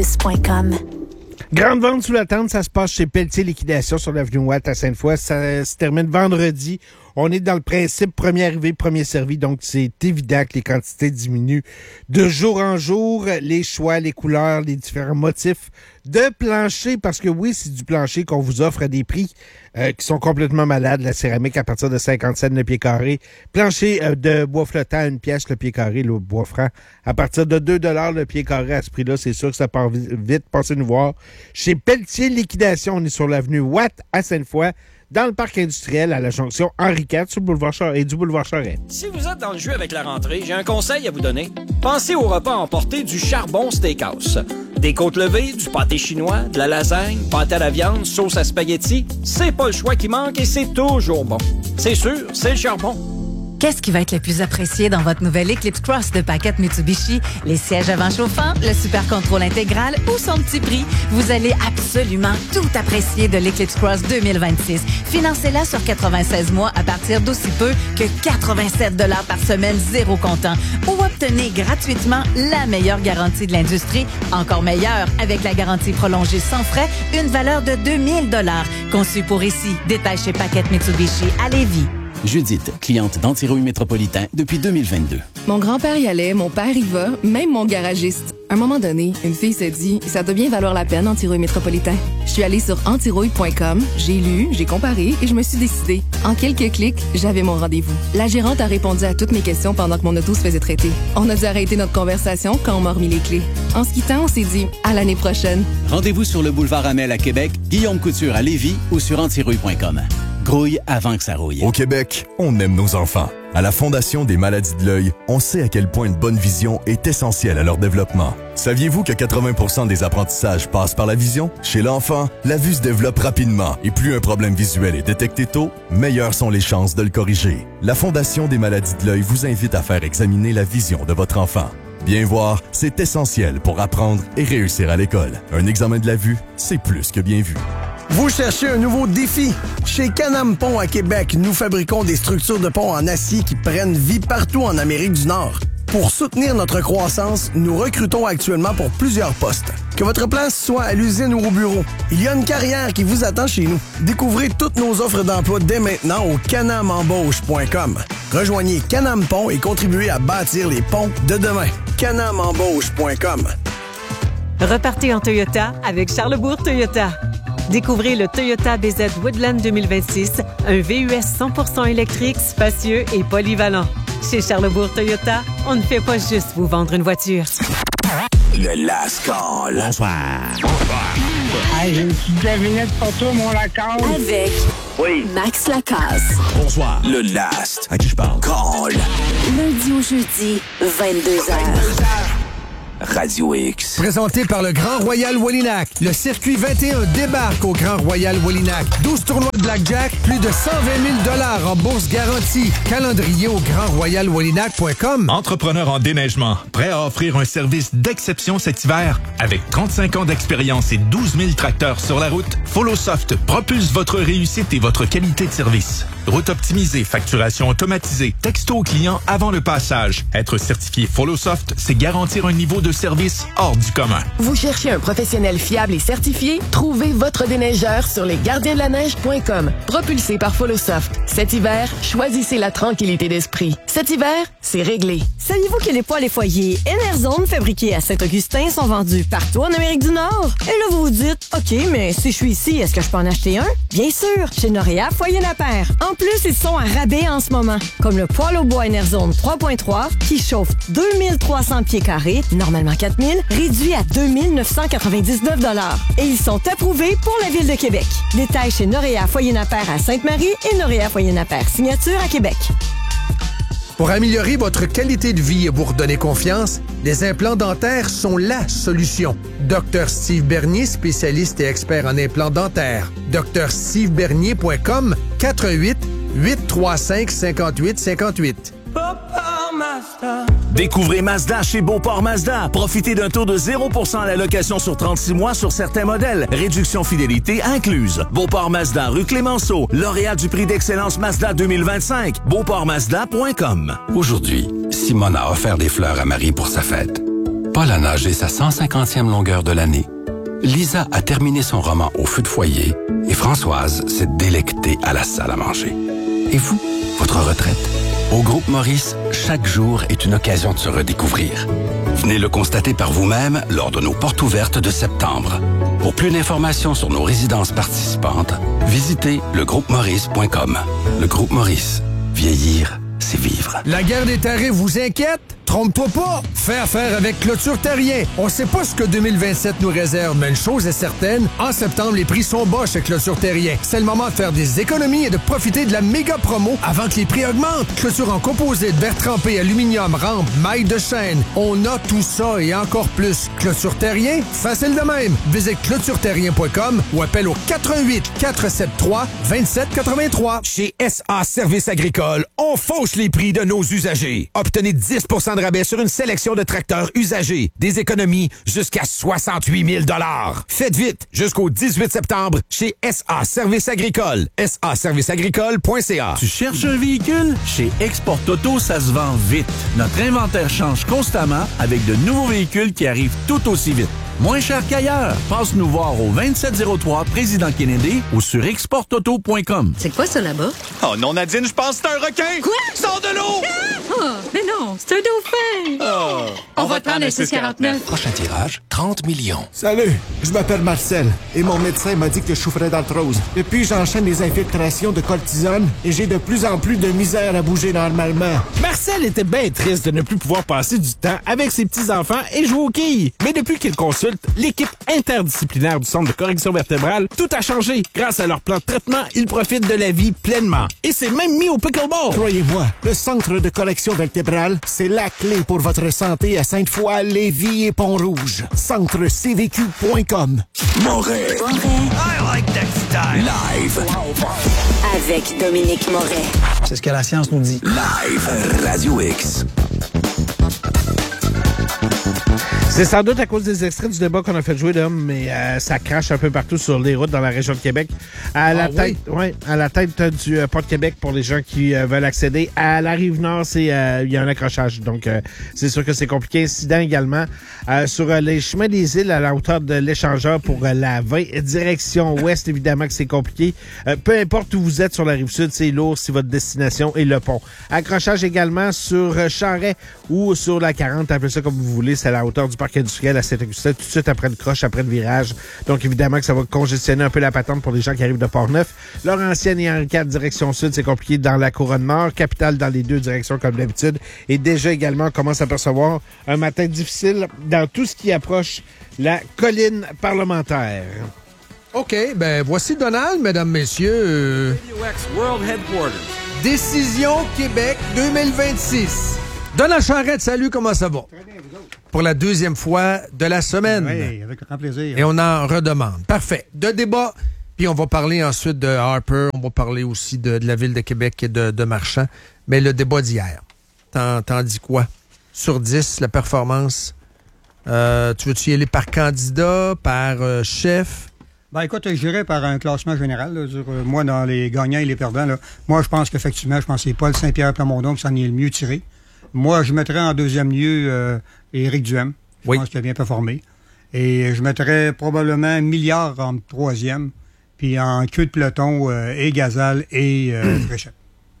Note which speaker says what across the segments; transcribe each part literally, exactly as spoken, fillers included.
Speaker 1: Grande vente sous la tente, ça se passe chez Pelletier Liquidation sur l'avenue Watt à Sainte-Foy. Ça se termine vendredi. On est dans le principe premier arrivé, premier servi, donc c'est évident que les quantités diminuent de jour en jour. Les choix, les couleurs, les différents motifs de plancher, parce que oui, c'est du plancher qu'on vous offre à des prix euh, qui sont complètement malades. La céramique à partir de cinquante cents le pied carré. Plancher euh, de bois flottant à une pièce le pied carré, le bois franc, à partir de deux dollars le pied carré à ce prix-là. C'est sûr que ça part vite. Passez nous voir. Chez Pelletier Liquidation, on est sur l'avenue Watt à Sainte-Foy, dans le parc industriel à la jonction Henri quatre sur le boulevard Charest et du boulevard Charest.
Speaker 2: Si vous êtes dans le jeu avec la rentrée, j'ai un conseil à vous donner. Pensez au repas emporté du Charbon Steakhouse. Des côtes levées, du pâté chinois, de la lasagne, pâte à la viande, sauce à spaghetti. C'est pas le choix qui manque et c'est toujours bon. C'est sûr, c'est le Charbon.
Speaker 3: Qu'est-ce qui va être le plus apprécié dans votre nouvelle Eclipse Cross de paquette Mitsubishi? Les sièges avant chauffants, le super contrôle intégral ou son petit prix? Vous allez absolument tout apprécier de l'Eclipse Cross deux mille vingt-six. Financez-la sur quatre-vingt-seize mois à partir d'aussi peu que quatre-vingt-sept dollars par semaine, zéro comptant. Ou obtenez gratuitement la meilleure garantie de l'industrie, encore meilleure avec la garantie prolongée sans frais, une valeur de deux mille dollars. Conçue pour ici. Détail chez paquette Mitsubishi à Lévis.
Speaker 4: Judith, cliente d'Antirouille Métropolitain depuis deux mille vingt-deux.
Speaker 5: Mon grand-père y allait, mon père y va, même mon garagiste. À un moment donné, une fille s'est dit « Ça doit bien valoir la peine, Antirouille Métropolitain ». Je suis allée sur antirouille point com, j'ai lu, j'ai comparé et je me suis décidée. En quelques clics, j'avais mon rendez-vous. La gérante a répondu à toutes mes questions pendant que mon auto se faisait traiter. On a dû arrêter notre conversation quand on m'a remis les clés. En se quittant, on s'est dit « À l'année prochaine ».
Speaker 4: Rendez-vous sur le boulevard Amel à Québec, Guillaume Couture à Lévis ou sur antirouille point com. Grouille avant que ça rouille.
Speaker 6: Au Québec, on aime nos enfants. À la Fondation des maladies de l'œil, on sait à quel point une bonne vision est essentielle à leur développement. Saviez-vous que quatre-vingts pour cent des apprentissages passent par la vision? Chez l'enfant, la vue se développe rapidement et plus un problème visuel est détecté tôt, meilleures sont les chances de le corriger. La Fondation des maladies de l'œil vous invite à faire examiner la vision de votre enfant. Bien voir, c'est essentiel pour apprendre et réussir à l'école. Un examen de la vue, c'est plus que bien vu.
Speaker 7: Vous cherchez un nouveau défi? Chez Can-Am Pont à Québec, nous fabriquons des structures de pont en acier qui prennent vie partout en Amérique du Nord. Pour soutenir notre croissance, nous recrutons actuellement pour plusieurs postes. Que votre place soit à l'usine ou au bureau, il y a une carrière qui vous attend chez nous. Découvrez toutes nos offres d'emploi dès maintenant au canam embauche point com. Rejoignez Can-Am Pont et contribuez à bâtir les ponts de demain. canam embauche point com.
Speaker 8: Repartez en Toyota avec Charlesbourg Toyota. Découvrez le Toyota B Z Woodland deux mille vingt-six, un V U S cent pour cent électrique, spacieux et polyvalent. Chez Charlesbourg Toyota, on ne fait pas juste vous vendre une voiture.
Speaker 9: Le Last Call.
Speaker 10: Bonsoir. Bonsoir.
Speaker 11: Hey, j'ai une petite devinette pour toi, mon Lacasse.
Speaker 12: Avec
Speaker 9: oui.
Speaker 12: Max Lacasse.
Speaker 10: Bonsoir.
Speaker 9: Le Last.
Speaker 10: À qui je parle?
Speaker 9: Call.
Speaker 12: Lundi au jeudi, vingt-deux heures.
Speaker 9: Radio X.
Speaker 13: Présenté par le Grand Royal Wallinac. Le circuit vingt et un débarque au Grand Royal Wallinac. douze tournois de blackjack, plus de cent vingt mille dollars en bourse garantie. Calendrier au grand royal wallinac point com.
Speaker 14: Entrepreneur en déneigement, prêt à offrir un service d'exception cet hiver? Avec trente-cinq ans d'expérience et douze mille tracteurs sur la route, Follosoft propulse votre réussite et votre qualité de service. Route optimisée, facturation automatisée, texto au client avant le passage. Être certifié Follosoft, c'est garantir un niveau de service hors du commun.
Speaker 15: Vous cherchez un professionnel fiable et certifié? Trouvez votre déneigeur sur les gardiens de la neige point com. Propulsé par Follosoft. Cet hiver, choisissez la tranquillité d'esprit. Cet hiver, c'est réglé.
Speaker 16: Saviez-vous que les poêles et foyers Enerzone fabriqués à Saint-Augustin sont vendus partout en Amérique du Nord? Et là, vous vous dites, OK, mais si je suis ici, est-ce que je peux en acheter un? Bien sûr, chez Noréa Foyer Napper. En plus, ils sont à rabais en ce moment, comme le poêle au bois Enerzone trois point trois qui chauffe deux mille trois cents pieds carrés, normalement quatre mille, réduit à deux mille neuf cent quatre-vingt-dix-neuf dollars. Et ils sont approuvés pour la Ville de Québec. Détails chez Noréa Foyer Napper à Sainte-Marie et Noréa Foyer Napper Signature à Québec.
Speaker 13: Pour améliorer votre qualité de vie et vous redonner confiance, les implants dentaires sont la solution. docteur Steve Bernier, spécialiste et expert en implants dentaires. docteur steve bernier point com, quatre un huit, huit trois cinq, cinq huit cinq huit.
Speaker 17: Découvrez Mazda chez Beauport Mazda. Profitez d'un taux de zéro pour cent à la location sur trente-six mois sur certains modèles. Réduction fidélité incluse. Beauport Mazda, rue Clémenceau. Lauréat du prix d'excellence Mazda deux mille vingt-cinq. beauport mazda point com.
Speaker 18: Aujourd'hui, Simone a offert des fleurs à Marie pour sa fête.
Speaker 10: Paul a nagé sa cent cinquantième longueur de l'année. Lisa a terminé son roman au feu de foyer et Françoise s'est délectée à la salle à manger. Et vous, votre retraite? Au Groupe Maurice, chaque jour est une occasion de se redécouvrir. Venez le constater par vous-même lors de nos portes ouvertes de septembre. Pour plus d'informations sur nos résidences participantes, visitez le groupe maurice point com. Le Groupe Maurice. Vieillir, c'est vivre.
Speaker 13: La guerre des tarifs vous inquiète? Trompe-toi pas! Fais affaire avec Clôture Terrien. On sait pas ce que deux mille vingt-sept nous réserve, mais une chose est certaine, en septembre, les prix sont bas chez Clôture Terrien. C'est le moment de faire des économies et de profiter de la méga promo avant que les prix augmentent. Clôture en composite, verre trempé, aluminium, rampe, maille de chaîne. On a tout ça et encore plus. Clôture Terrien, facile de même. Visite clôture terrien point com ou appelle au quatre un huit, quatre sept trois, deux sept huit trois.
Speaker 18: Chez S A Services Agricoles, on fauche les prix de nos usagers. Obtenez dix pour cent de rabais sur une sélection de tracteurs usagés. Des économies jusqu'à soixante-huit mille dollars. Faites vite jusqu'au dix-huit septembre chez S A Services Agricoles. S A services agricoles point c a.
Speaker 17: Tu cherches un véhicule? Chez Export Auto, ça se vend vite. Notre inventaire change constamment avec de nouveaux véhicules qui arrivent tout aussi vite. Moins cher qu'ailleurs. Passe nous voir au vingt-sept zéro trois Président Kennedy ou sur export auto point com.
Speaker 19: C'est quoi ça là-bas?
Speaker 20: Oh non, Nadine, je pense que c'est un requin!
Speaker 19: Quoi?
Speaker 20: Sors de l'eau!
Speaker 19: Ah! Oh, mais non, c'est un dauphin!
Speaker 20: Oh.
Speaker 19: On, On va te prendre un six cent quarante-neuf.
Speaker 21: Prochain tirage, trente millions.
Speaker 22: Salut, je m'appelle Marcel et mon médecin m'a dit que je souffrais d'arthrose. Depuis, j'enchaîne les infiltrations de cortisone et j'ai de plus en plus de misère à bouger normalement.
Speaker 1: Marcel était bien triste de ne plus pouvoir passer du temps avec ses petits-enfants et jouer aux quilles. Mais depuis qu'il consulte l'équipe interdisciplinaire du Centre de correction vertébrale, tout a changé. Grâce à leur plan de traitement, il profite de la vie pleinement. Et c'est même mis au pickleball.
Speaker 22: Croyez-moi, le Centre de correction vertébrale, c'est la clé pour votre santé à Sainte-Foy, Lévis et Pont-Rouge. centre c v q point com.
Speaker 9: Moret. I like that style. Live.
Speaker 12: Avec Dominique Moret.
Speaker 23: C'est ce que la science nous dit.
Speaker 9: Live. Radio X.
Speaker 1: C'est sans doute à cause des extraits du débat qu'on a fait jouer, là, mais euh, ça crache un peu partout sur les routes dans la région de Québec. À la ah, tête, oui? Ouais, à la tête du euh, port de Québec pour les gens qui euh, veulent accéder à la Rive-Nord, c'est il euh, y a un accrochage, donc euh, c'est sûr que c'est compliqué. Incident également euh, sur euh, les chemins des îles à la hauteur de l'échangeur pour euh, la vingt direction ouest, évidemment que c'est compliqué. Euh, peu importe où vous êtes sur la Rive-Sud, c'est lourd si votre destination est le pont. Accrochage également sur euh, Charest ou sur la quarante, appelez ça comme vous voulez, c'est à la hauteur du parc industriel à Saint-Augustin, tout de suite après le croche, après le virage. Donc, évidemment que ça va congestionner un peu la patente pour les gens qui arrivent de Port-Neuf. Laurentienne et Henri quatre, direction sud, c'est compliqué dans la couronne nord. Capitale dans les deux directions, comme d'habitude. Et déjà, également, on commence à percevoir un matin difficile dans tout ce qui approche la colline parlementaire.
Speaker 13: OK, ben voici Donald, mesdames, messieurs.
Speaker 2: World Headquarters.
Speaker 13: Décision Québec deux mille vingt-six. Donald Charette, salut, comment ça va?
Speaker 24: Très bien, vous autres.
Speaker 13: Pour la deuxième fois de la semaine.
Speaker 24: Oui, avec grand plaisir.
Speaker 13: Et on en redemande. Parfait. De débat, puis on va parler ensuite de Harper, on va parler aussi de, de la Ville de Québec et de, de Marchand. Mais le débat d'hier, t'en, t'en dis quoi? Sur dix, la performance, euh, tu veux-tu y aller par candidat, par euh, chef?
Speaker 24: Ben écoute, je dirais par un classement général. Là, sur, euh, moi, dans les gagnants et les perdants, là, moi, je pense qu'effectivement, je pense que c'est Paul Saint-Pierre Plamondon qui s'en est le mieux tiré. Moi, je mettrais en deuxième lieu euh, Éric Duhem. Je oui. pense qu'il a bien performé. Et je mettrais probablement Milliard en troisième. Puis en queue de peloton, euh, et Gazal et euh, Fréchette.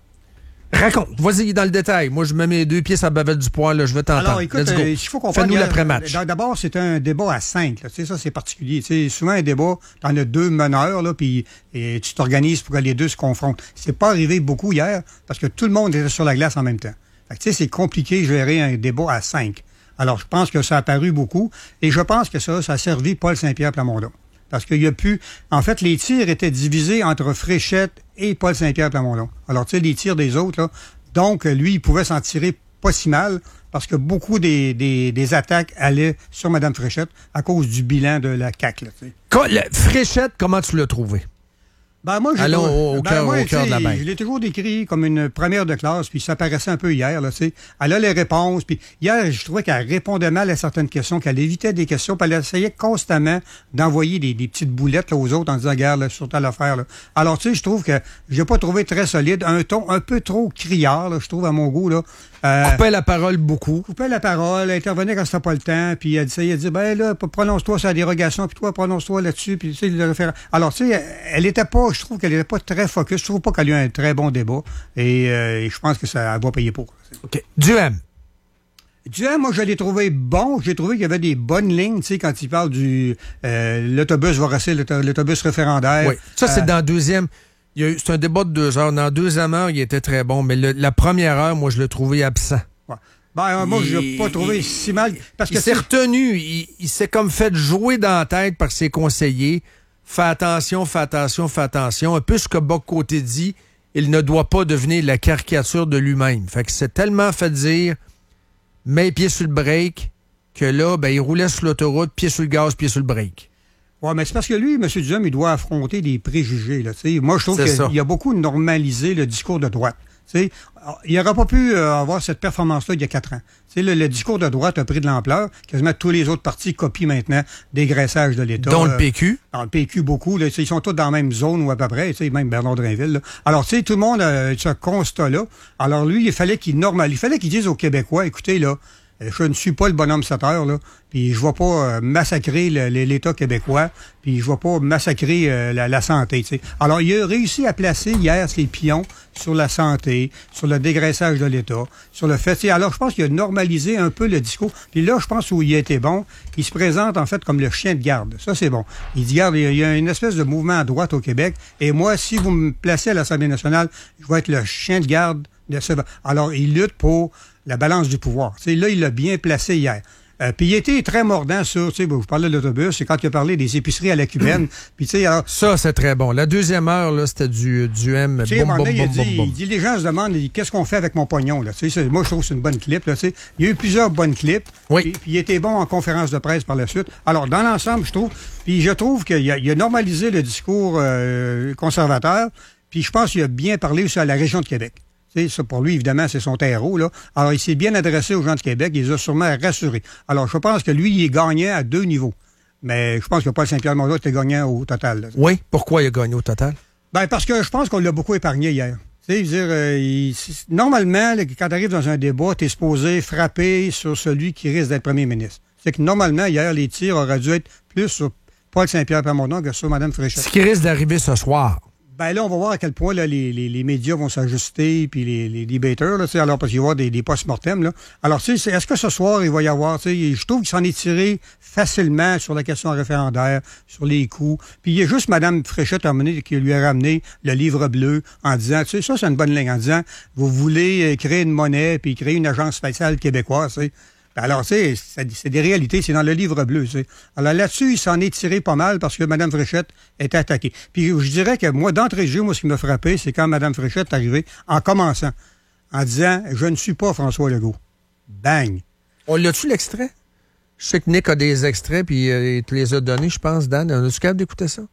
Speaker 13: Raconte, vas-y dans le détail. Moi, je mets mes deux pieds sur la bavette du poil, là, je veux t'entendre.
Speaker 24: Alors, écoute, euh, il faut qu'on
Speaker 13: Fais-nous l'après-match.
Speaker 24: D'abord, c'est un débat à cinq. Là. Tu sais, ça, c'est particulier. Tu sais, souvent, un débat, t'en as deux meneurs, là, puis et tu t'organises pour que les deux se confrontent. C'est pas arrivé beaucoup hier, parce que tout le monde était sur la glace en même temps. Fait que, tu sais, c'est compliqué de gérer un débat à cinq. Alors, je pense que ça a paru beaucoup, et je pense que ça, ça a servi Paul Saint-Pierre Plamondon. Parce qu'il y a pu... En fait, les tirs étaient divisés entre Fréchette et Paul Saint-Pierre Plamondon. Alors, tu sais, les tirs des autres, là, donc, lui, il pouvait s'en tirer pas si mal, parce que beaucoup des, des, des attaques allaient sur Mme Fréchette à cause du bilan de la C A Q. Là, tu sais.
Speaker 13: Le Fréchette, comment tu l'as trouvé?
Speaker 24: Ben, moi, j'ai
Speaker 13: Allons
Speaker 24: toujours,
Speaker 13: au, au
Speaker 24: ben,
Speaker 13: cœur,
Speaker 24: moi,
Speaker 13: au cœur de la bête.
Speaker 24: Je l'ai toujours décrit comme une première de classe, puis ça paraissait un peu hier, là, tu sais. Elle a les réponses, puis hier, je trouvais qu'elle répondait mal à certaines questions, qu'elle évitait des questions, puis elle essayait constamment d'envoyer des, des petites boulettes là, aux autres en disant, regarde, là, sur telle affaire, là. Alors, tu sais, je trouve que j'ai pas trouvé très solide, un ton un peu trop criard, là, je trouve, à mon goût, là. Euh,
Speaker 13: coupait la parole beaucoup.
Speaker 24: Coupait la parole, intervenait quand c'était pas le temps, puis elle essayait de dire, ben là, prononce-toi sur la dérogation, puis toi, prononce-toi là-dessus, puis tu sais, le référent. Alors, tu sais, elle était pas, je trouve qu'elle était pas très focus. Je trouve pas qu'elle a eu un très bon débat. Et, euh, et je pense que ça elle va payer pour.
Speaker 13: OK. Duhem.
Speaker 24: Duhem, moi, je l'ai trouvé bon. J'ai trouvé qu'il y avait des bonnes lignes, tu sais, quand il parle du euh, l'autobus va rester l'autobus référendaire.
Speaker 13: Oui. Ça, c'est
Speaker 24: euh,
Speaker 13: dans le deuxième. Il y a eu, c'est un débat de deux heures. Dans la deuxième heure, il était très bon. Mais le, la première heure, moi, je l'ai trouvé absent.
Speaker 24: Ouais. Ben, euh, moi,
Speaker 13: il,
Speaker 24: je l'ai pas trouvé
Speaker 13: il,
Speaker 24: si mal. Parce
Speaker 13: il
Speaker 24: que
Speaker 13: s'est retenu. Il, il s'est comme fait jouer dans la tête par ses conseillers. Fais attention, fais attention, fais attention. Un peu ce que Bock-Côté dit, il ne doit pas devenir la caricature de lui-même. Fait que c'est tellement fait dire, mets les pieds sur le break, que là, ben, il roulait sur l'autoroute, pied sur le gaz, pied sur le break.
Speaker 24: Oui, mais c'est parce que lui, M. Duhem, il doit affronter des préjugés. Là, moi, je trouve qu'il a beaucoup normalisé le discours de droite. T'sais, il n'aurait pas pu euh, avoir cette performance-là il y a quatre ans. Le, le discours de droite a pris de l'ampleur. Quasiment tous les autres partis copient maintenant des graissages de l'État.
Speaker 13: Dont le P Q.
Speaker 24: Euh, dans le P Q, beaucoup. Là, ils sont tous dans la même zone ou à peu près. Même Bernard Drinville. Là. Alors, tu sais, tout le monde a ce constat-là. Alors, lui, il fallait qu'il normalise. Il fallait qu'il dise aux Québécois, écoutez, là, je ne suis pas le bonhomme sept heures, là, puis je ne vais pas euh, massacrer le, l'État québécois, puis je ne vais pas massacrer euh, la, la santé. T'sais. Alors, il a réussi à placer hier ses pions sur la santé, sur le dégraissage de l'État, sur le fait... Alors, je pense qu'il a normalisé un peu le discours. Puis là, je pense où il a été bon, il se présente en fait comme le chien de garde. Ça, c'est bon. Il dit, regarde, il y a une espèce de mouvement à droite au Québec, et moi, si vous me placez à l'Assemblée nationale, je vais être le chien de garde de ce... Alors, il lutte pour la balance du pouvoir. T'sais, là, il l'a bien placé hier. Euh, puis il était très mordant sur, tu sais, vous parlez de l'autobus, c'est quand il a parlé des épiceries à la cubaine. Puis tu sais, alors...
Speaker 13: Ça, c'est très bon. La deuxième heure, là, c'était du, du M.
Speaker 24: Tu sais, à un moment donné, il, dit, il dit, les gens se demandent, qu'est-ce qu'on fait avec mon pognon, là? Tu sais, moi, je trouve que c'est une bonne clip, là, tu sais. Il y a eu plusieurs bonnes clips.
Speaker 13: Oui.
Speaker 24: Puis, puis il était bon en conférence de presse par la suite. Alors, dans l'ensemble, je trouve, puis je trouve qu'il a, il a normalisé le discours euh, conservateur. Puis je pense qu'il a bien parlé aussi à la région de Québec. T'sais, ça, pour lui, évidemment, c'est son terreau, là. Alors, il s'est bien adressé aux gens de Québec. Il les a sûrement rassurés. Alors, je pense que lui, il est gagnant à deux niveaux. Mais je pense que Paul Saint-Pierre-Mont-Roy était gagnant au total. Là.
Speaker 13: Oui. Pourquoi il a gagné au total?
Speaker 24: Ben, parce que je pense qu'on l'a beaucoup épargné hier. Tu sais, dire, euh, il, normalement, là, quand tu arrives dans un débat, tu es supposé frapper sur celui qui risque d'être premier ministre. C'est que normalement, hier, les tirs auraient dû être plus sur Paul Saint-Pierre-Mont-Roy que sur Mme Fréchette.
Speaker 13: Ce qui risque d'arriver ce soir.
Speaker 24: Ben là, on va voir à quel point là, les, les, les médias vont s'ajuster, puis les, les debaters, là, alors parce qu'il va y avoir des, des post-mortem. Là. Alors, tu sais, est-ce que ce soir, il va y avoir, tu sais, je trouve qu'il s'en est tiré facilement sur la question référendaire, sur les coûts. Puis il y a juste Mme Fréchette qui lui a ramené le livre bleu en disant, tu sais, ça, c'est une bonne ligne, en disant, vous voulez créer une monnaie, puis créer une agence spatiale québécoise, tu sais. Alors, tu sais, c'est des réalités, c'est dans le livre bleu, tu sais. Alors là-dessus, il s'en est tiré pas mal parce que Mme Fréchette était attaquée. Puis je dirais que moi, d'entrée de jeu, moi, ce qui m'a frappé, c'est quand Mme Fréchette est arrivée en commençant, en disant « Je ne suis pas François Legault ». Bang!
Speaker 13: On l'a-tu l'extrait? Je sais que Nick a des extraits, puis euh, il te les a donnés, je pense, Dan. On est-tu capable d'écouter ça?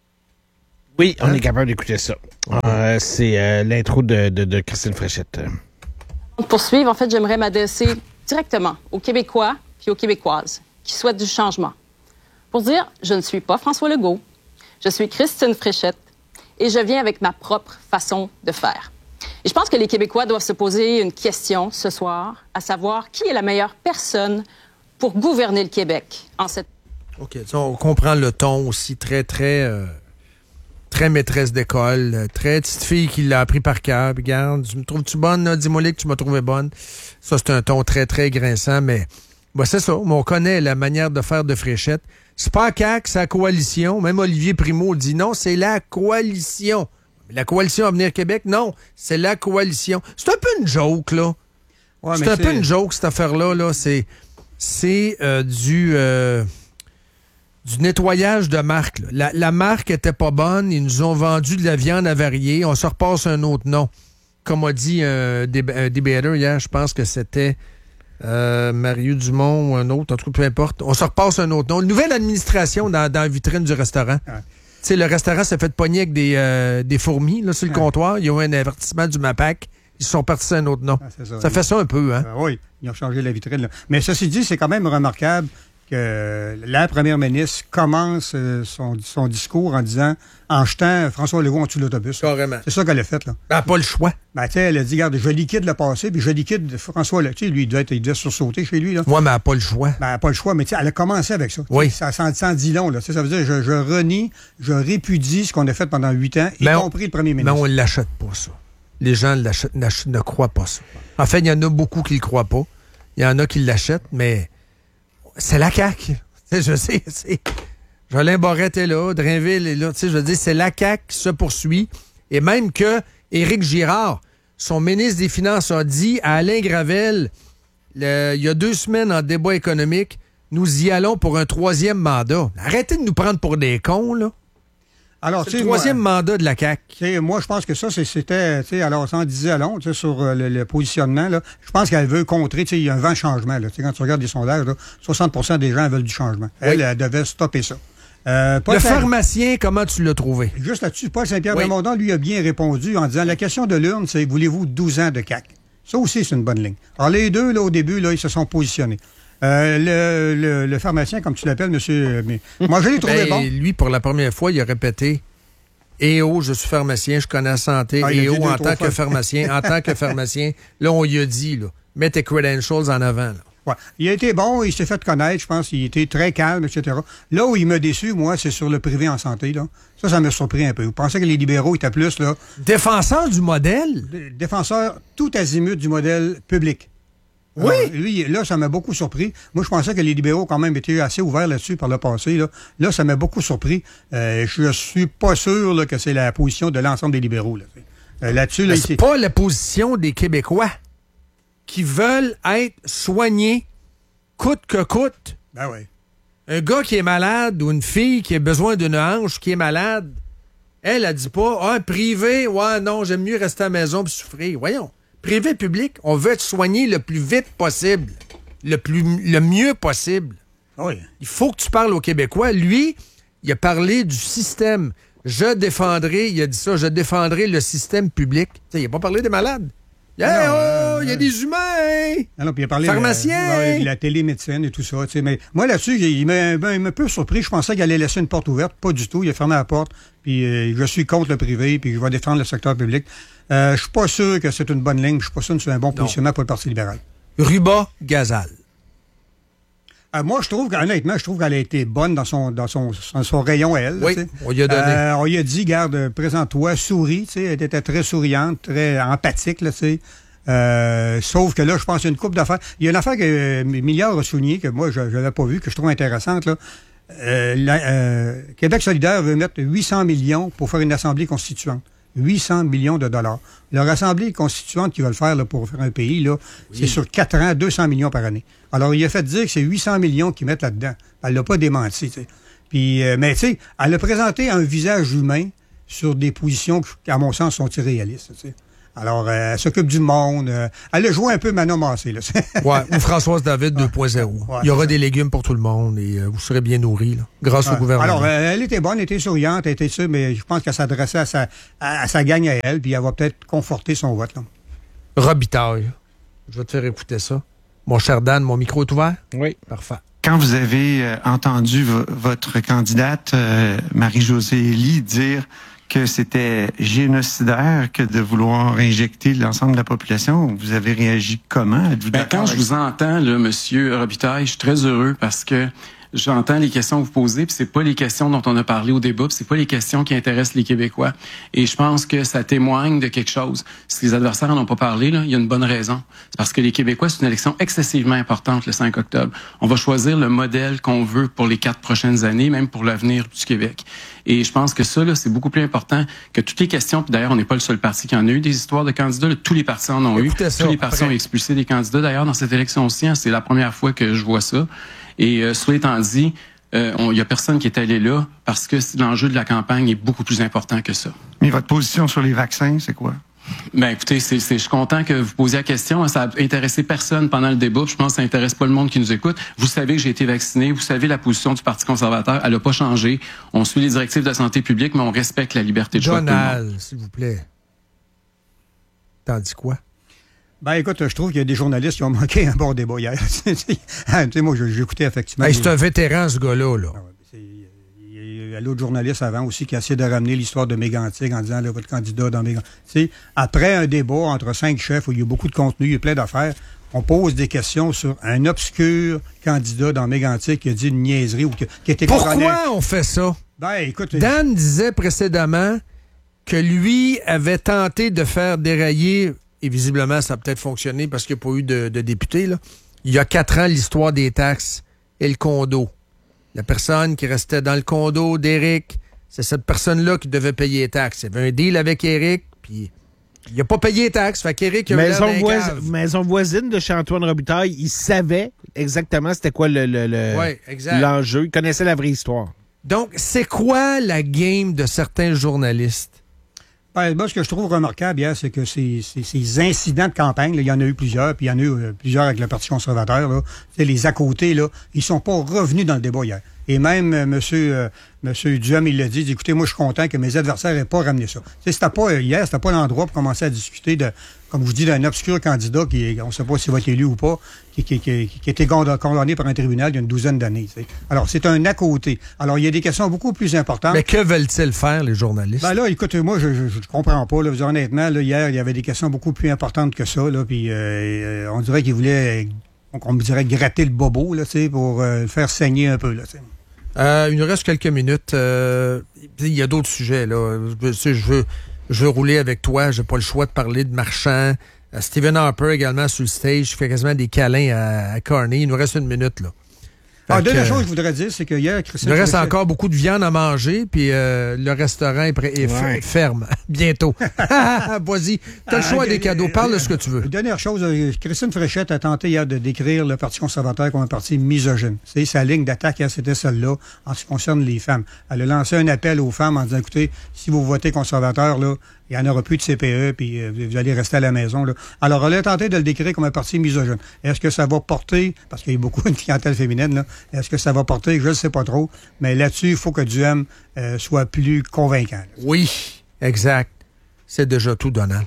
Speaker 1: Oui, on hein? est capable d'écouter ça. Euh, c'est euh, l'intro de, de, de Christine Fréchette.
Speaker 3: Pour poursuivre, en fait, j'aimerais m'adresser directement aux Québécois puis aux Québécoises qui souhaitent du changement. Pour dire, je ne suis pas François Legault, je suis Christine Fréchette et je viens avec ma propre façon de faire. Et je pense que les Québécois doivent se poser une question ce soir, à savoir qui est la meilleure personne pour gouverner le Québec en cette...
Speaker 13: OK, on comprend le ton aussi très, très... Euh... Très maîtresse d'école, très petite fille qui l'a appris par cœur. Regarde, tu me trouves-tu bonne? Là? Dis-moi que tu m'as trouvé bonne. Ça, c'est un ton très, très grinçant, mais bah, c'est ça. Mais on connaît la manière de faire de Fréchette. C'est pas C A Q, c'est la coalition. Même Olivier Primo dit non, c'est la coalition. La coalition Avenir Québec, non, c'est la coalition. C'est un peu une joke, là. Ouais, c'est un c'est... peu une joke, cette affaire-là. Là. C'est, c'est euh, du... Euh... Du nettoyage de marque. La, la marque était pas bonne. Ils nous ont vendu de la viande avariée. On se repasse un autre nom. Comme a dit un, dé, un débatteur hier, je pense que c'était euh, Mario Dumont ou un autre. En tout cas, peu importe. On se repasse un autre nom. Une nouvelle administration dans, dans la vitrine du restaurant.
Speaker 24: Ouais.
Speaker 13: sais, le restaurant s'est fait pogner avec des, euh, des fourmis là, sur le comptoir. Ils ont eu un avertissement du MAPAC. Ils sont partis à un autre nom. Ah, ça. ça fait ça un peu, hein?
Speaker 24: Euh, oui, ils ont changé la vitrine. Là. Mais ceci dit, c'est quand même remarquable que la première ministre commence euh, son, son discours en disant, en jetant François Legault en dessous de l'autobus.
Speaker 13: Carrément.
Speaker 24: C'est ça qu'elle a fait, là.
Speaker 13: Elle n'a pas le choix.
Speaker 24: Ben, tu sais, elle a dit, regarde, je liquide le passé, puis je liquide François Legault. Tu sais, lui, il devait, être, il devait sursauter chez lui, là.
Speaker 13: Oui, mais elle n'a pas le choix.
Speaker 24: Ben, elle n'a pas le choix, mais tu sais, elle a commencé avec ça.
Speaker 13: Oui.
Speaker 24: Ça s'en dit long, là. Tu sais, ça veut dire, je, je renie, je répudie ce qu'on a fait pendant huit ans, y mais compris on, le premier ministre.
Speaker 13: Mais on ne l'achète pas, ça. Les gens ne croient pas ça. En fait, il y en a beaucoup qui ne le croient pas. Il y en a qui l'achètent, mais c'est la C A Q. Je sais, c'est... Jolin Barrette est là, Drainville est là. Tu sais, je veux dire, c'est la C A Q qui se poursuit. Et même que Éric Girard, son ministre des Finances, a dit à Alain Gravel, le, il y a deux semaines en débat économique, nous y allons pour un troisième mandat. Arrêtez de nous prendre pour des cons, là. Alors, c'est le troisième moi, mandat de la C A Q.
Speaker 24: Moi, je pense que ça, c'était, alors, ça en disait long, sur euh, le, le positionnement, là. Je pense qu'elle veut contrer, il y a un vent de changement, là. Quand tu regardes les sondages, là, soixante pour cent des gens veulent du changement. Oui. Elle, elle devait stopper ça.
Speaker 13: Euh, le Saint... pharmacien, comment tu l'as trouvé?
Speaker 24: Juste là-dessus, Paul Saint-Pierre-Plamondon, oui. lui, a bien répondu en disant, la question de l'urne, c'est, voulez-vous douze ans de C A Q? Ça aussi, c'est une bonne ligne. Alors, les deux, là, au début, là, ils se sont positionnés. Euh, le, le, le pharmacien, comme tu l'appelles, monsieur, mais moi, je l'ai trouvé
Speaker 13: ben,
Speaker 24: bon.
Speaker 13: Lui, pour la première fois, il a répété, Eh oh, je suis pharmacien, je connais la santé. Ah, Eh oh, en tant que pharmacien, en tant que pharmacien. Là, on lui a dit, là, mets tes credentials en avant. Là.
Speaker 24: Ouais. Il a été bon, il s'est fait connaître, je pense, il était très calme, et cetera. Là où il m'a déçu, moi, c'est sur le privé en santé, là. Ça, ça m'a surpris un peu. Vous pensez que les libéraux étaient plus, là...
Speaker 13: Défenseur du modèle?
Speaker 24: Défenseur tout azimut du modèle public.
Speaker 13: Oui.
Speaker 24: Alors, lui, là, ça m'a beaucoup surpris. Moi, je pensais que les libéraux, quand même, étaient assez ouverts là-dessus par le passé. Là, là ça m'a beaucoup surpris. Euh, je suis pas sûr là, que c'est la position de l'ensemble des libéraux. Là. Euh, là-dessus, là,
Speaker 13: c'est pas la position des Québécois qui veulent être soignés coûte que coûte.
Speaker 24: Ben oui.
Speaker 13: Un gars qui est malade ou une fille qui a besoin d'une hanche qui est malade, elle, elle dit pas, ah, privé, ouais, non, j'aime mieux rester à la maison et souffrir. Voyons. Privé, public, on veut être soigné le plus vite possible, le plus le mieux possible.
Speaker 24: Oui.
Speaker 13: Il faut que tu parles aux Québécois. Lui, il a parlé du système. Je défendrai, il a dit ça, je défendrai le système public. T'sais, il n'a pas parlé des malades. Hey, non, oh, euh, il y a des humains!
Speaker 24: Ah non, puis il a parlé
Speaker 13: pharmacien!
Speaker 24: de, de la télémédecine et tout ça. Mais moi, là-dessus, il m'a, il m'a un peu surpris. Je pensais qu'il allait laisser une porte ouverte. Pas du tout. Il a fermé la porte. Puis euh, je suis contre le privé, puis je vais défendre le secteur public. Euh, je suis pas sûr que c'est une bonne ligne. Je suis pas sûr que c'est un bon non. positionnement pour le Parti libéral.
Speaker 13: Ruba Gazal.
Speaker 24: Euh, moi, je trouve qu'honnêtement, je trouve qu'elle a été bonne dans son dans son, dans son rayon, elle.
Speaker 13: Oui,
Speaker 24: là,
Speaker 13: on lui a donné.
Speaker 24: Euh, on lui a dit, garde, présente-toi, souris. Elle était très souriante, très empathique, là, tu sais. Euh, sauf que là, je pense qu'il y a une couple d'affaires. Il y a une affaire que euh, Milliard a souligné, que moi, je n'avais pas vu, que je trouve intéressante, là. Euh, la, euh, Québec solidaire veut mettre huit cents millions pour faire une assemblée constituante. huit cents millions de dollars. Leur assemblée constituante qu'ils veulent faire là, pour faire un pays, là, oui. c'est sur quatre ans, deux cents millions par année. Alors, il a fait dire que c'est huit cents millions qu'ils mettent là-dedans. Elle l'a pas démenti, tu sais. Puis, euh, mais tu sais, elle a présenté un visage humain sur des positions qui, à mon sens, sont irréalistes, tu sais. Alors, euh, elle s'occupe du monde. Euh, elle a joué un peu Manon Massé, là.
Speaker 13: Ouais, ou Françoise David deux point zéro. Ouais, il y aura des légumes pour tout le monde et euh, vous serez bien nourris, là, grâce ouais. au gouvernement.
Speaker 24: Alors, euh, elle était bonne, elle était souriante, elle était sûre, mais je pense qu'elle s'adressait à sa, à, à sa gang à elle, puis elle va peut-être conforter son vote, là.
Speaker 13: Robitaille. Je vais te faire écouter ça. Mon cher Dan, mon micro est ouvert?
Speaker 1: Oui.
Speaker 13: Parfait.
Speaker 4: Quand vous avez euh, entendu v- votre candidate, euh, Marie-Josée Ely, dire que c'était génocidaire que de vouloir injecter l'ensemble de la population, vous avez réagi comment? Êtes-vous
Speaker 5: ben, quand je vous entends, là, Monsieur Robitaille, je suis très heureux parce que j'entends les questions que vous posez, puis c'est pas les questions dont on a parlé au débat, puis c'est pas les questions qui intéressent les Québécois. Et je pense que ça témoigne de quelque chose. Si les adversaires n'en ont pas parlé, là, il y a une bonne raison. C'est parce que les Québécois, c'est une élection excessivement importante le cinq octobre. On va choisir le modèle qu'on veut pour les quatre prochaines années, même pour l'avenir du Québec. Et je pense que ça, là, c'est beaucoup plus important que toutes les questions. Puis d'ailleurs, on n'est pas le seul parti qui en a eu des histoires de candidats. Là, tous les partis en ont Écoutez eu. Ça, tous les partis après. ont expulsé des candidats. D'ailleurs, dans cette élection-ci, hein, c'est la première fois que je vois ça. Et euh, cela étant dit, il euh, y a personne qui est allé là parce que l'enjeu de la campagne est beaucoup plus important que ça.
Speaker 4: Mais votre position sur les vaccins, c'est quoi?
Speaker 5: Ben écoutez, c'est, c'est, je suis content que vous posiez la question. Ça a intéressé personne pendant le débat. Je pense que ça intéresse pas le monde qui nous écoute. Vous savez que j'ai été vacciné. Vous savez la position du Parti conservateur. Elle n'a pas changé. On suit les directives de santé publique, mais on respecte la liberté de choix de tout le monde.
Speaker 13: Donald, s'il vous plaît. T'en dis quoi?
Speaker 24: Ben écoute, je trouve qu'il y a des journalistes qui ont manqué un bon débat hier. tu sais, moi, j'ai écouté effectivement.
Speaker 13: Hey, c'est un vétéran, ce gars-là. Là.
Speaker 24: Il y a l'autre journaliste avant aussi qui a essayé de ramener l'histoire de Mégantic en disant, là, votre candidat dans Mégantic. Après un débat entre cinq chefs où il y a beaucoup de contenu, il y a plein d'affaires, on pose des questions sur un obscur candidat dans Mégantic qui a dit une niaiserie ou qui, qui a été
Speaker 13: Pourquoi
Speaker 24: condamné.
Speaker 13: on fait ça?
Speaker 24: Ben, écoute,
Speaker 13: Dan disait précédemment que lui avait tenté de faire dérailler, et visiblement ça a peut-être fonctionné parce qu'il n'y a pas eu de, de député, là. Il y a quatre ans, l'histoire des taxes et le condo. La personne qui restait dans le condo d'Éric, c'est cette personne-là qui devait payer les taxes. Il y avait un deal avec Éric, puis il n'a pas payé les taxes. Fait qu'Éric a
Speaker 1: maison,
Speaker 13: eu l'air d'un
Speaker 1: voisi-
Speaker 13: cave.
Speaker 1: maison voisine de chez Antoine Robitaille, il savait exactement c'était quoi le, le, le-
Speaker 13: Ouais, exact.
Speaker 1: l'enjeu. Il connaissait la vraie histoire.
Speaker 13: Donc, c'est quoi la game de certains journalistes?
Speaker 24: Ben, moi, ce que je trouve remarquable hier, c'est que ces, ces, ces incidents de campagne, là, il y en a eu plusieurs, puis il y en a eu euh, plusieurs avec le Parti conservateur, là. C'est les à côté, là, ils sont pas revenus dans le débat hier. Et même euh, monsieur, euh, monsieur Duhem, il l'a dit, il dit, écoutez, moi, je suis content que mes adversaires n'aient pas ramené ça. Tu sais, c'était pas, euh, hier, c'était pas l'endroit pour commencer à discuter de, comme je vous dis, d'un obscur candidat qui, on ne sait pas s'il va être élu ou pas, qui, qui, qui, qui a été condamné par un tribunal il y a une douzaine d'années. Tu sais. Alors, c'est un à côté. Alors, il y a des questions beaucoup plus importantes.
Speaker 13: Mais que veulent-ils faire, les journalistes?
Speaker 24: Ben là, écoute, moi, je, je, je comprends pas. Là, honnêtement, là, hier, il y avait des questions beaucoup plus importantes que ça. Là, puis, euh, on dirait qu'ils voulaient, on me dirait, gratter le bobo, là, tu sais, pour euh, le faire saigner un peu, là, tu sais.
Speaker 13: Euh, il nous reste quelques minutes. Euh, il y a d'autres sujets, là. Je, je, je, veux, je veux rouler avec toi. J'ai pas le choix de parler de Marchand. Euh, Stephen Harper également sur le stage. Je fais quasiment des câlins à, à Carney. Il nous reste une minute, là.
Speaker 24: Ah,
Speaker 13: Fait
Speaker 24: dernière
Speaker 13: que,
Speaker 24: chose que je voudrais dire, c'est que hier, Christine
Speaker 13: il nous reste
Speaker 24: Fréchette-
Speaker 13: encore beaucoup de viande à manger, puis euh, le restaurant est, prêt, est f-
Speaker 24: Ouais.
Speaker 13: ferme. Bientôt. Vas-y, t'as le
Speaker 24: Ah,
Speaker 13: choix
Speaker 24: euh,
Speaker 13: des cadeaux. Parle de ce que tu veux.
Speaker 24: Dernière chose, euh, Christine Fréchette a tenté hier de décrire le Parti conservateur comme un parti misogyne. C'est sa ligne d'attaque, hier, c'était celle-là, en ce qui concerne les femmes. Elle a lancé un appel aux femmes en disant, écoutez, si vous votez conservateur, là, il n'y en aura plus de C P E, puis euh, vous allez rester à la maison. Là. Alors, elle a tenté de le décrire comme un parti misogyne. Est-ce que ça va porter, parce qu'il y a beaucoup de clientèle féminine, là, est-ce que ça va porter, je ne sais pas trop, mais là-dessus, il faut que Duhem euh, soit plus convaincant. Là.
Speaker 13: Oui, exact. C'est déjà tout, Donald.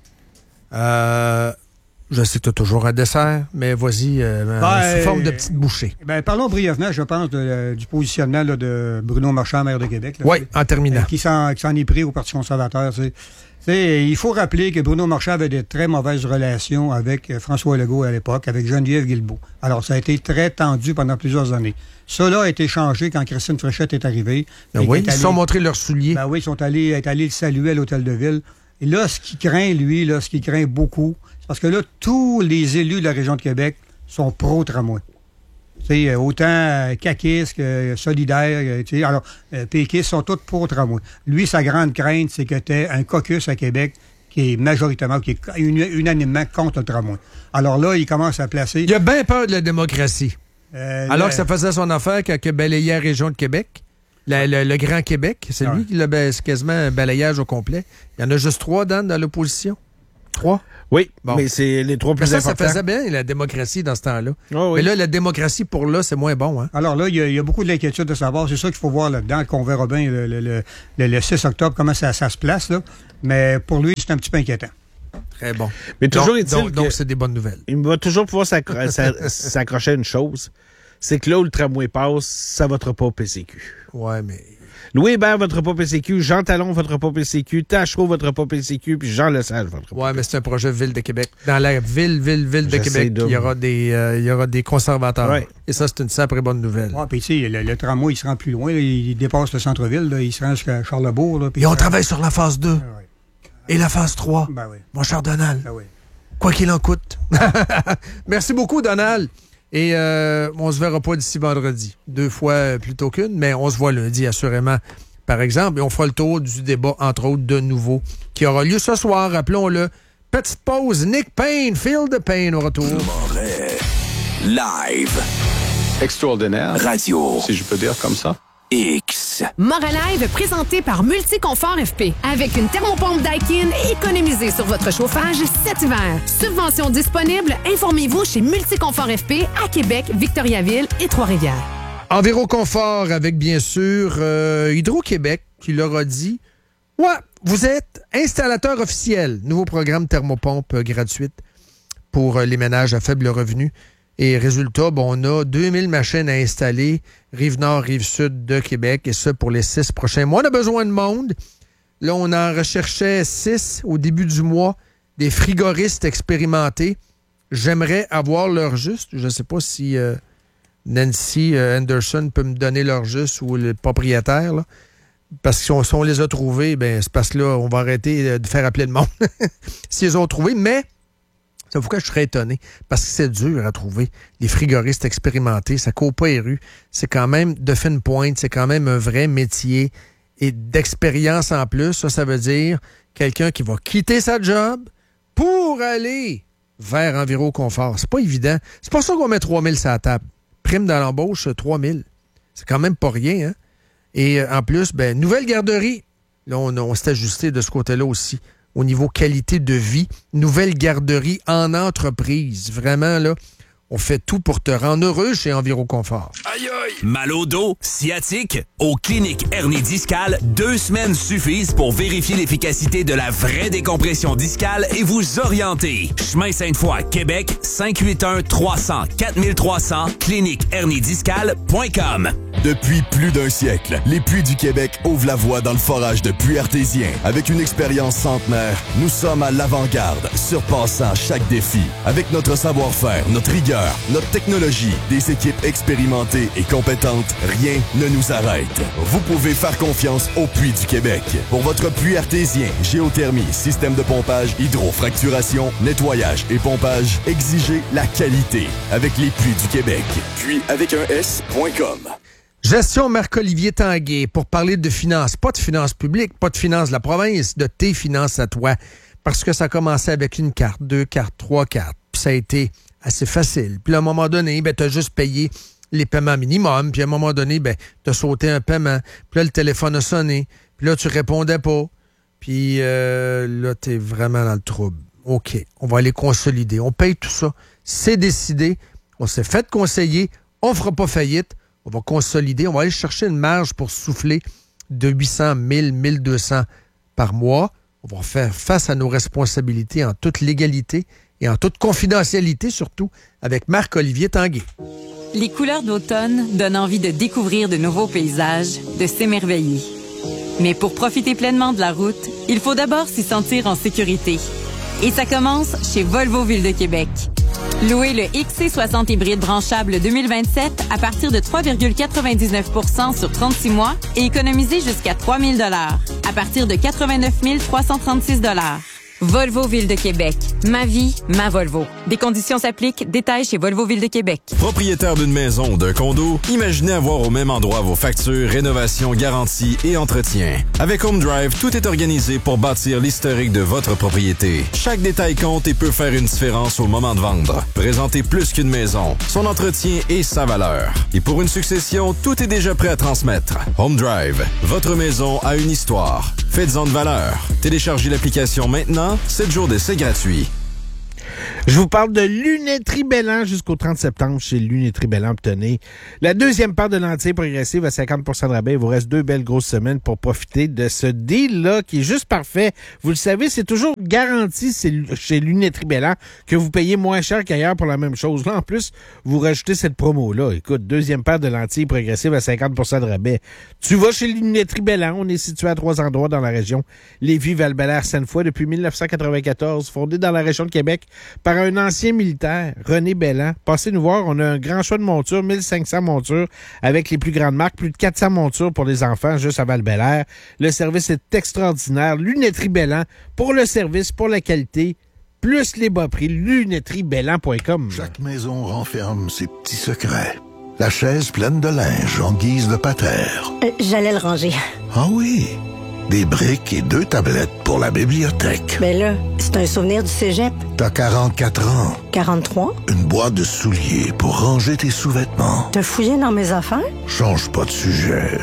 Speaker 13: Euh, je sais que tu as toujours un dessert, mais vas-y, euh,
Speaker 24: Ben,
Speaker 13: sous forme de petite bouchée.
Speaker 24: Ben, parlons brièvement, je pense, de, euh, du positionnement là, de Bruno Marchand, maire de Québec. Là,
Speaker 13: Oui,
Speaker 24: tu sais,
Speaker 13: en terminant.
Speaker 24: euh, qui s'en, qui s'en est pris au Parti conservateur. Tu sais. Tu sais, il faut rappeler que Bruno Marchand avait de très mauvaises relations avec euh, François Legault à l'époque, avec Geneviève Guilbeault. Alors, ça a été très tendu pendant plusieurs années. Cela a été changé quand Christine Fréchette est arrivée.
Speaker 13: Ben
Speaker 24: Et
Speaker 13: oui,
Speaker 24: est
Speaker 13: ils se
Speaker 24: allée-
Speaker 13: sont montrés leurs souliers.
Speaker 24: Ben oui, ils sont allés, est allés le saluer à l'Hôtel de Ville. Et là, ce qu'il craint, lui, là, ce qu'il craint beaucoup, c'est parce que là, tous les élus de la région de Québec sont pro-tramway. Tu sais, euh, autant euh, caquistes que solidaires, euh, tu sais, alors, euh, péquistes sont tous pro-tramway. Lui, sa grande crainte, c'est que tu aies un caucus à Québec qui est majoritairement, qui est uni- unanimement contre le tramway. Alors là, il commence à placer...
Speaker 13: Il a bien peur de la démocratie.
Speaker 24: Euh,
Speaker 13: Alors
Speaker 24: là-
Speaker 13: que ça faisait son affaire quand il a balayé la région de Québec. La- le, le Grand Québec, c'est
Speaker 24: Ouais.
Speaker 13: lui qui l'a ba- c'est quasiment un balayage au complet. Il y en a juste trois, Dan, dans l'opposition. Trois?
Speaker 1: Oui,
Speaker 13: Bon.
Speaker 1: mais c'est les trois
Speaker 13: Mais
Speaker 1: plus
Speaker 13: ça, ça
Speaker 1: importants.
Speaker 13: faisait bien, la démocratie, dans ce temps-là.
Speaker 1: Oh, oui.
Speaker 13: Mais là, la démocratie, pour là, c'est moins bon. Hein?
Speaker 24: Alors là, il y, a, il y a beaucoup de l'inquiétude de savoir. C'est ça qu'il faut voir là-dedans, qu'on verra bien le, le, le, le- le six octobre, comment ça, ça se place. Là. Mais pour lui, c'est un petit peu inquiétant.
Speaker 13: Très bon.
Speaker 1: Mais toujours
Speaker 13: donc,
Speaker 1: est-il
Speaker 13: donc,
Speaker 1: que-
Speaker 13: donc, c'est des bonnes nouvelles.
Speaker 1: Il va toujours pouvoir s'accro- s'a- s'accrocher à une chose. C'est que là où le tramway passe, ça votera pas au P C Q.
Speaker 13: Ouais, mais...
Speaker 1: Louis Hébert votera pas P C Q, Jean Talon votera pas P C Q, Tachereau votera pas P C Q, puis Jean Lesage votera pas.
Speaker 13: Ouais, mais c'est un projet Ville de Québec. Dans la ville, ville, ville de
Speaker 1: J'essaie
Speaker 13: Québec,
Speaker 1: de-
Speaker 13: il y aura des, euh, il y aura des conservateurs.
Speaker 1: Ouais.
Speaker 13: Et ça, c'est une sacrée bonne nouvelle.
Speaker 24: Ouais, puis tu sais, le, le tramway, il se rend plus loin. Là, il dépasse le centre-ville. Là, il se rend jusqu'à Charlebourg. Là, puis
Speaker 13: Et on
Speaker 24: ça-
Speaker 13: travaille sur la phase deux.
Speaker 24: Ah ouais.
Speaker 13: Et la phase trois.
Speaker 24: Ben oui.
Speaker 13: Mon cher Donald.
Speaker 24: Ben oui.
Speaker 13: Quoi qu'il en coûte. Merci beaucoup, Donald. Et euh, on se verra pas d'ici vendredi. Deux fois plutôt qu'une, mais on se voit lundi, assurément, par exemple. Et on fera le tour du débat, entre autres, de nouveau, qui aura lieu ce soir, rappelons-le. Petite pause, Nick Payne, Feel the Pain au retour.
Speaker 21: Moret. Live.
Speaker 6: Extraordinaire.
Speaker 21: Radio.
Speaker 6: Si je peux dire comme ça.
Speaker 21: X. service.
Speaker 6: Moralive, présenté par Multiconfort F P. Avec une thermopompe Daikin, économisez sur votre chauffage cet hiver. Subvention disponible, informez-vous chez Multiconfort F P à Québec, Victoriaville et Trois-Rivières.
Speaker 13: Enviroconfort avec, bien sûr, euh, Hydro-Québec qui leur a dit « Ouais, vous êtes installateur officiel. Nouveau programme thermopompe euh, gratuite pour euh, les ménages à faible revenu. » Et résultat, bon, on a deux mille machines à installer, Rive-Nord, Rive-Sud de Québec, et ça pour les six prochains mois. On a besoin de monde. Là, on en recherchait six au début du mois, des frigoristes expérimentés. J'aimerais avoir leur juste. Je ne sais pas si euh, Nancy euh, Anderson peut me donner leur juste ou le propriétaire, là. Parce que si on, si on les a trouvés, ben c'est parce que là, on va arrêter de faire appeler le monde s'ils les ont trouvés. Mais c'est pourquoi je serais étonné. Parce que c'est dur à trouver. Les frigoristes expérimentés, ça court pas les rues. C'est quand même de fine pointe. C'est quand même un vrai métier et d'expérience en plus. Ça, ça veut dire quelqu'un qui va quitter sa job pour aller vers Enviroconfort. C'est pas évident. C'est pour ça qu'on met trois mille sur la table. Prime dans l'embauche, trois mille. C'est quand même pas rien, hein? Et euh, en plus, ben, nouvelle garderie. Là, on, on s'est ajusté de ce côté-là aussi. Au niveau qualité de vie, nouvelle garderie en entreprise. Vraiment, là, on fait tout pour te rendre heureux chez Enviroconfort.
Speaker 21: Aïe aïe! Mal au dos, sciatique? Au Clinique Hernie Discale, deux semaines suffisent pour vérifier l'efficacité de la vraie décompression discale et vous orienter. Chemin Sainte-Foy, Québec, cinq huit un trois zéro zéro quatre trois zéro zéro, clinique hernie discale point com.
Speaker 7: Depuis plus d'un siècle, les Puits du Québec ouvrent la voie dans le forage de puits artésiens. Avec une expérience centenaire, nous sommes à l'avant-garde, surpassant chaque défi. Avec notre savoir-faire, notre rigueur, notre technologie, des équipes expérimentées et compétentes, rien ne nous arrête. Vous pouvez faire confiance aux Puits du Québec. Pour votre puits artésien, géothermie, système de pompage, hydrofracturation, nettoyage et pompage, exigez la qualité avec les Puits du Québec. Puits avec un S point com.
Speaker 13: Gestion Marc-Olivier Tanguay pour parler de finances. Pas de finances publiques, pas de finances de la province, de tes finances à toi. Parce que ça a commencé avec une carte, deux cartes, trois cartes. Puis ça a été assez facile. Puis à un moment donné, ben, t'as juste payé les paiements minimums. Puis à un moment donné, ben, t'as sauté un paiement. Puis là, le téléphone a sonné. Puis là, tu répondais pas. Puis euh, là, t'es vraiment dans le trouble. OK, on va aller consolider. On paye tout ça. C'est décidé. On s'est fait conseiller. On fera pas faillite. On va consolider. On va aller chercher une marge pour souffler de huit cents, mille, mille deux cents par mois. On va faire face à nos responsabilités en toute légalité et en toute confidentialité, surtout, avec Marc-Olivier Tanguay.
Speaker 8: Les couleurs d'automne donnent envie de découvrir de nouveaux paysages, de s'émerveiller. Mais pour profiter pleinement de la route, il faut d'abord s'y sentir en sécurité. Et ça commence chez Volvo Ville de Québec. Louez le X C soixante hybride branchable deux mille vingt-sept à partir de trois virgule quatre-vingt-dix-neuf pour cent sur trente-six mois et économisez jusqu'à trois mille dollars à partir de quatre-vingt-neuf mille trois cent trente-six dollars. Volvo Ville de Québec. Ma vie, ma Volvo. Des conditions s'appliquent. Détails chez Volvo Ville de Québec.
Speaker 23: Propriétaire d'une maison ou d'un condo, imaginez avoir au même endroit vos factures, rénovation, garantie et entretien. Avec Home Drive, tout est organisé pour bâtir l'historique de votre propriété. Chaque détail compte et peut faire une différence au moment de vendre. Présentez plus qu'une maison, son entretien et sa valeur. Et pour une succession, tout est déjà prêt à transmettre. Home Drive, votre maison a une histoire. Faites-en de valeur. Téléchargez l'application maintenant. sept jours d'essai gratuit.
Speaker 1: Je vous parle de Lunetterie Belland jusqu'au trente septembre chez Lunetterie Belland. Obtenez la deuxième paire de lentilles progressives à cinquante pour cent de rabais. Il vous reste deux belles grosses semaines pour profiter de ce deal-là qui est juste parfait. Vous le savez, c'est toujours garanti chez Lunetterie Belland que vous payez moins cher qu'ailleurs pour la même chose. Là, en plus, vous rajoutez cette promo-là. Écoute, deuxième paire de lentilles progressives à cinquante pour cent de rabais. Tu vas chez Lunetterie Belland. On est situé à trois endroits dans la région. Lévis, Val-Bélair, Sainte-Foy depuis mille neuf cent quatre-vingt-quatorze. Fondé dans la région de Québec par un ancien militaire, René Belland. Passez nous voir, on a un grand choix de montures, mille cinq cents montures avec les plus grandes marques, plus de quatre cents montures pour les enfants juste à Val-Bélair. Le service est extraordinaire. Lunetterie Belland, pour le service, pour la qualité, plus les bas prix, lunetterie belland point com.
Speaker 25: Chaque maison renferme ses petits secrets. La chaise pleine de linge en guise de patère.
Speaker 26: Euh, j'allais le ranger.
Speaker 25: Ah oui? Des briques et deux tablettes pour la bibliothèque.
Speaker 26: Mais là, c'est un souvenir du cégep.
Speaker 25: T'as quarante-quatre ans.
Speaker 26: quarante-trois?
Speaker 25: Une boîte de souliers pour ranger tes sous-vêtements.
Speaker 26: T'as fouillé dans mes affaires?
Speaker 25: Change pas de sujet. Une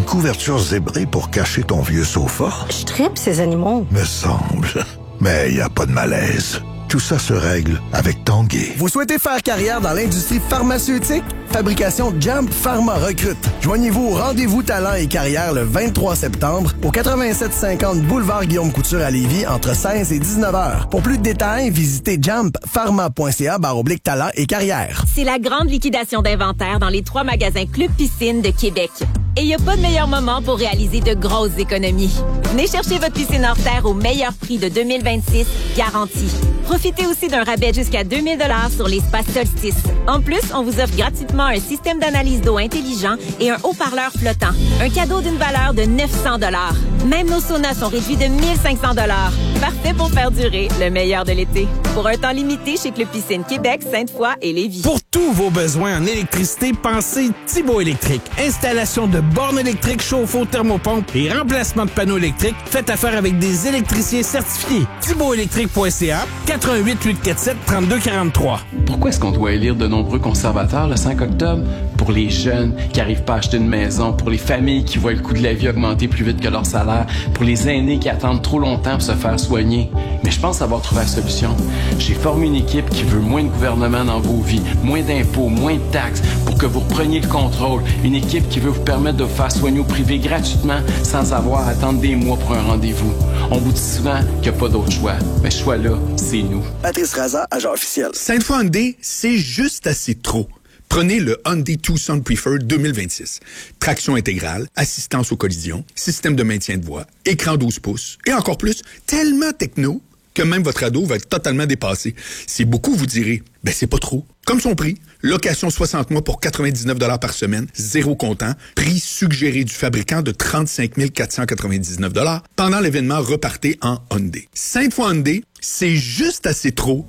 Speaker 25: couverture zébrée pour cacher ton vieux sofa?
Speaker 26: Je tripe ces animaux.
Speaker 25: Me semble. Mais il n'y a pas de malaise. Tout ça se règle avec Tanguay.
Speaker 10: Vous souhaitez faire carrière dans l'industrie pharmaceutique? Fabrication Jump Pharma recrute. Joignez-vous au rendez-vous talent et carrière le vingt-trois septembre au quatre-vingt-sept cinquante boulevard Guillaume Couture à Lévis entre seize et dix-neuf heures. Pour plus de détails, visitez jump pharma point c a barre oblique talent et carrière.
Speaker 11: C'est la grande liquidation d'inventaire dans les trois magasins Club Piscine de Québec. Et il n'y a pas de meilleur moment pour réaliser de grosses économies. Venez chercher votre piscine hors terre au meilleur prix de deux mille vingt-six, garanti. Profitez aussi d'un rabais jusqu'à deux mille dollars sur les spas Solstice. En plus, on vous offre gratuitement un système d'analyse d'eau intelligent et un haut-parleur flottant. Un cadeau d'une valeur de neuf cents dollars. Même nos saunas sont réduits de mille cinq cents dollars. Parfait pour faire durer le meilleur de l'été. Pour un temps limité chez Club Piscine Québec, Sainte-Foy et Lévis.
Speaker 14: Pour tous vos besoins en électricité, pensez Thibault Électrique. Installation de bornes électriques, chauffe-eau, thermopompe et remplacement de panneaux électriques. Faites affaire avec des électriciens certifiés. thibault électrique point c a, quatre un huit, huit quatre sept, trois deux quatre trois.
Speaker 5: Pourquoi est-ce qu'on doit élire de nombreux conservateurs le cinq octobre? Pour les jeunes qui n'arrivent pas à acheter une maison, pour les familles qui voient le coût de la vie augmenter plus vite que leur salaire, pour les aînés qui attendent trop longtemps pour se faire soigner. Mais je pense avoir trouvé la solution. J'ai formé une équipe qui veut moins de gouvernement dans vos vies, moins d'impôts, moins de taxes, pour que vous repreniez le contrôle. Une équipe qui veut vous permettre de vous faire soigner au privé gratuitement sans avoir à attendre des mois pour un rendez-vous. On vous dit souvent qu'il n'y a pas d'autre choix. Mais ce choix-là, c'est nous.
Speaker 10: Patrice Raza, agent officiel.
Speaker 15: Sainte-Foy Hyundai, c'est juste assez trop. Prenez le Hyundai Tucson Preferred deux mille vingt-six. Traction intégrale, assistance aux collisions, système de maintien de voie, écran douze pouces et encore plus, tellement techno que même votre ado va être totalement dépassé. C'est beaucoup, vous direz. Ben, c'est pas trop. Comme son prix, location soixante mois pour quatre-vingt-dix-neuf dollars par semaine, zéro comptant, prix suggéré du fabricant de trente-cinq mille quatre cent quatre-vingt-dix-neuf dollars pendant l'événement Repartez en Hyundai. Sainte-Foy Hyundai, c'est juste assez trop.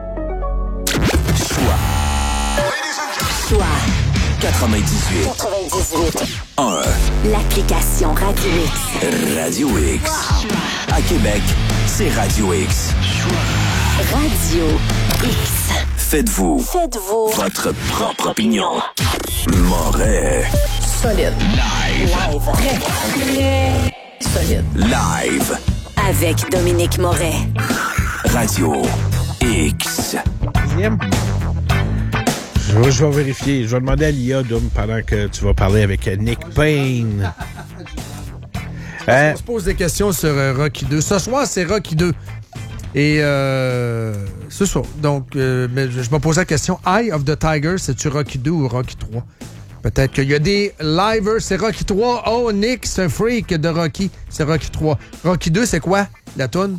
Speaker 21: Choix.
Speaker 12: Choix.
Speaker 21: quatre-vingt-dix-huit.
Speaker 12: quatre-vingt-dix-huit.
Speaker 21: un.
Speaker 12: L'application Radio X.
Speaker 21: Radio X. Wow. À Québec, c'est Radio X.
Speaker 12: Radio X.
Speaker 21: Faites-vous.
Speaker 12: Faites-vous.
Speaker 21: Votre propre opinion. Moret.
Speaker 12: Solide.
Speaker 21: Live.
Speaker 12: Live. Très, très solide.
Speaker 21: Live.
Speaker 12: Avec Dominique Moret.
Speaker 21: Radio X.
Speaker 1: Deuxième. Je, je vais vérifier. Je vais demander à l'I A, Dom, pendant que tu vas parler avec Nick Payne.
Speaker 13: Euh, on se pose des questions sur euh, Rocky deux. Ce soir, c'est Rocky deux. Et euh, c'est ça. Donc, euh, mais je, je me pose la question. Eye of the Tiger, c'est-tu Rocky deux ou Rocky trois? Peut-être qu'il y a des livers, c'est Rocky trois. Oh, Nick, c'est un freak de Rocky. C'est Rocky trois. Rocky deux, c'est quoi, la toune?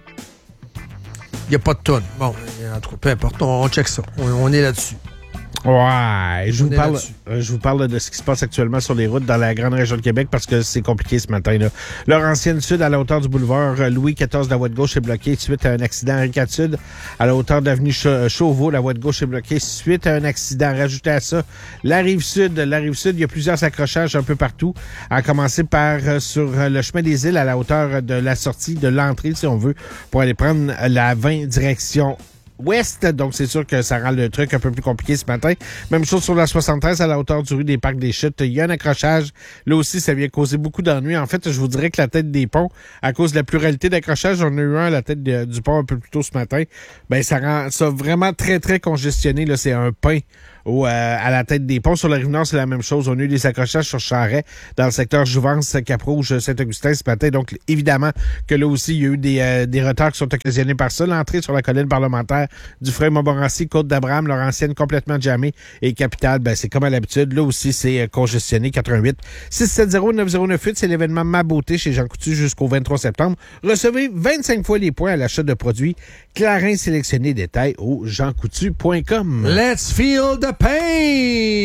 Speaker 13: Il n'y a pas de toune. Bon, en tout cas, peu importe. On, on check ça. On, on est là-dessus.
Speaker 1: Ouais, je vous, parle, je vous parle de ce qui se passe actuellement sur les routes dans la grande région de Québec parce que c'est compliqué ce matin. Là. Laurentienne Sud, à la hauteur du boulevard Louis quatorze, la voie de gauche est bloquée suite à un accident. Henri quatre Sud, à la hauteur d'avenue Chauveau, la voie de gauche est bloquée suite à un accident. Rajoutez à ça la rive sud. La rive sud, il y a plusieurs accrochages un peu partout, à commencer par euh, sur le chemin des îles à la hauteur de la sortie, de l'entrée, si on veut, pour aller prendre la vingt direction ouest, donc c'est sûr que ça rend le truc un peu plus compliqué ce matin. Même chose sur la soixante-treize à la hauteur du rue des Parcs des Chutes. Il y a un accrochage. Là aussi, ça vient causer beaucoup d'ennuis. En fait, je vous dirais que la tête des ponts, à cause de la pluralité d'accrochages, on a eu un à la tête de, du pont un peu plus tôt ce matin. Ben, ça rend ça vraiment très, très congestionné. Là, c'est un pain au, euh, à la tête des ponts. Sur la Rive-Nord, c'est la même chose. On a eu des accrochages sur Charret, dans le secteur Jouvence, Cap-Rouge, Saint-Augustin ce matin. Donc, évidemment que là aussi, il y a eu des, euh, des retards qui sont occasionnés par ça. L'entrée sur la colline parlementaire du Frère-Montmorency, Côte-d'Abraham, Laurentienne, complètement jammée. Et Capitale, ben, c'est comme à l'habitude. Là aussi, c'est euh, congestionné. quatre-vingt-huit six sept zéro neuf zéro neuf huit, c'est l'événement Ma Beauté chez Jean Coutu jusqu'au vingt-trois septembre. Recevez vingt-cinq fois les points à l'achat de produits Clarins sélectionnés. Détails au jean coutu point com.
Speaker 13: Let's feel the pain!